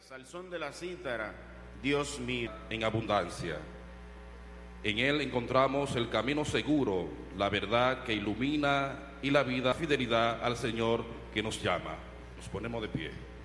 al son de la cítara, Dios mío. En abundancia. En Él encontramos el camino seguro, la verdad que ilumina y la vida, fidelidad al Señor que nos llama. Nos ponemos de pie.